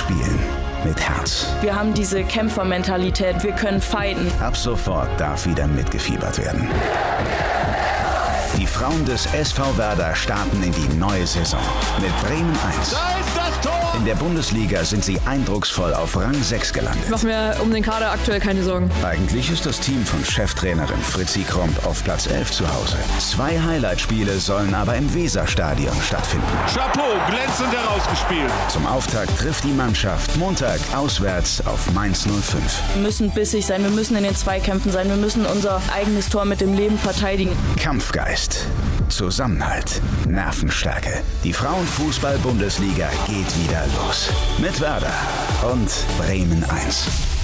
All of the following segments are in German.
spielen mit Herz. Wir haben diese Kämpfermentalität, wir können fighten. Ab sofort darf wieder mitgefiebert werden. Die Frauen des SV Werder starten in die neue Saison mit Bremen 1. Da ist das Tor! In der Bundesliga sind sie eindrucksvoll auf Rang 6 gelandet. Ich mache mir um den Kader aktuell keine Sorgen. Eigentlich ist das Team von Cheftrainerin Fritzi Kromp auf Platz 11 zu Hause. 2 Highlight-Spiele sollen aber im Weserstadion stattfinden. Chapeau, glänzend herausgespielt. Zum Auftakt trifft die Mannschaft Montag auswärts auf Mainz 05. Wir müssen bissig sein, wir müssen in den Zweikämpfen sein, wir müssen unser eigenes Tor mit dem Leben verteidigen. Kampfgeist, Zusammenhalt, Nervenstärke. Die Frauenfußball-Bundesliga geht wieder los. Mit Werder und Bremen 1.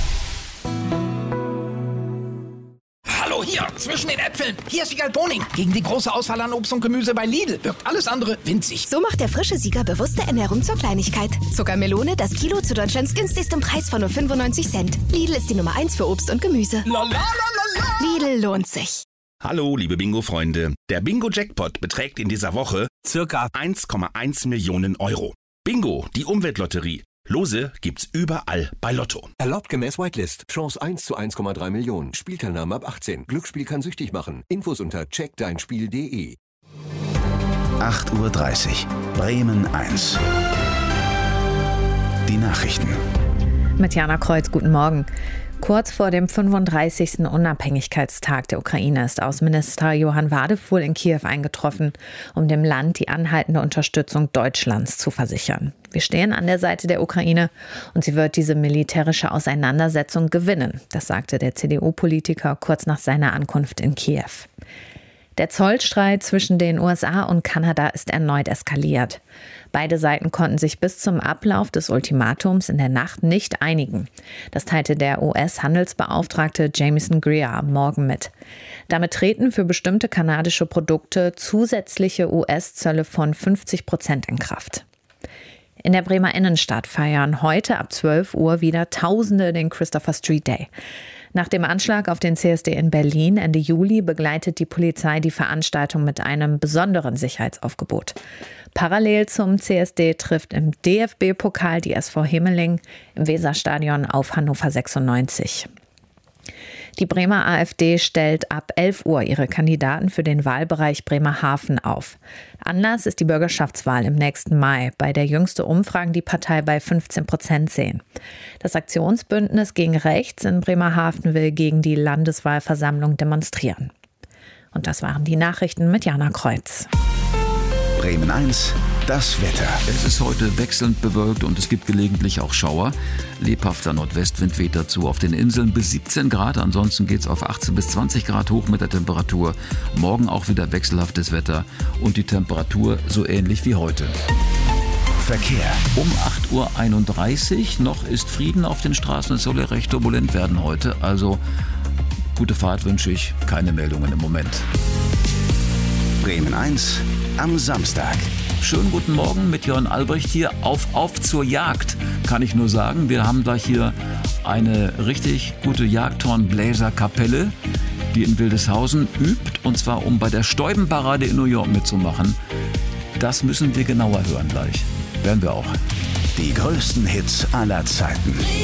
Hallo hier, zwischen den Äpfeln. Hier ist Siegal Boning. Gegen die große Auswahl an Obst und Gemüse bei Lidl wirkt alles andere winzig. So macht der frische Sieger bewusste Ernährung zur Kleinigkeit. Zuckermelone, das Kilo zu Deutschlands günstigstem Preis von nur 95 Cent. Lidl ist die Nummer 1 für Obst und Gemüse. Lidl lohnt sich. Hallo, liebe Bingo-Freunde. Der Bingo-Jackpot beträgt in dieser Woche circa 1,1 Millionen Euro. Bingo, die Umweltlotterie. Lose gibt's überall bei Lotto. Erlaubt gemäß Whitelist. Chance 1 zu 1,3 Millionen. Spielteilnahme ab 18. Glücksspiel kann süchtig machen. Infos unter checkdeinspiel.de. 8:30 Uhr. Bremen 1. Die Nachrichten. Mit Jana Kreuz, guten Morgen. Kurz vor dem 35. Unabhängigkeitstag der Ukraine ist Außenminister Johann Wadefuhl in Kiew eingetroffen, um dem Land die anhaltende Unterstützung Deutschlands zu versichern. Wir stehen an der Seite der Ukraine und sie wird diese militärische Auseinandersetzung gewinnen, das sagte der CDU-Politiker kurz nach seiner Ankunft in Kiew. Der Zollstreit zwischen den USA und Kanada ist erneut eskaliert. Beide Seiten konnten sich bis zum Ablauf des Ultimatums in der Nacht nicht einigen. Das teilte der US-Handelsbeauftragte Jamieson Greer am Morgen mit. Damit treten für bestimmte kanadische Produkte zusätzliche US-Zölle von 50% in Kraft. In der Bremer Innenstadt feiern heute ab 12 Uhr wieder Tausende den Christopher Street Day. Nach dem Anschlag auf den CSD in Berlin Ende Juli begleitet die Polizei die Veranstaltung mit einem besonderen Sicherheitsaufgebot. Parallel zum CSD trifft im DFB-Pokal die SV Hemeling im Weserstadion auf Hannover 96. Die Bremer AfD stellt ab 11 Uhr ihre Kandidaten für den Wahlbereich Bremerhaven auf. Anlass ist die Bürgerschaftswahl im nächsten Mai, bei der jüngste Umfragen die Partei bei 15% sehen. Das Aktionsbündnis gegen Rechts in Bremerhaven will gegen die Landeswahlversammlung demonstrieren. Und das waren die Nachrichten mit Jana Kreuz. Bremen 1, das Wetter. Es ist heute wechselnd bewölkt und es gibt gelegentlich auch Schauer. Lebhafter Nordwestwind weht dazu auf den Inseln bis 17 Grad. Ansonsten geht es auf 18 bis 20 Grad hoch mit der Temperatur. Morgen auch wieder wechselhaftes Wetter und die Temperatur so ähnlich wie heute. Verkehr. Um 8:31 Uhr noch ist Frieden auf den Straßen. Es soll ja recht turbulent werden heute. Also gute Fahrt wünsche ich. Keine Meldungen im Moment. Bremen 1 am Samstag. Schönen guten Morgen mit Jörn Albrecht hier. Auf zur Jagd, kann ich nur sagen. Wir haben gleich hier eine richtig gute Jagdhornbläserkapelle, die in Wildeshausen übt. Und zwar, um bei der Stäubenparade in New York mitzumachen. Das müssen wir genauer hören gleich. Werden wir auch. Die größten Hits aller Zeiten.